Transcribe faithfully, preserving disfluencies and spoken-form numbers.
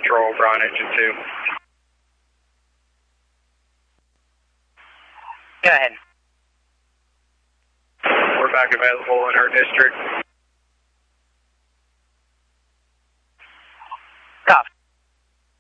Patrol, Brown Engine two. Go ahead. We're back available in our district.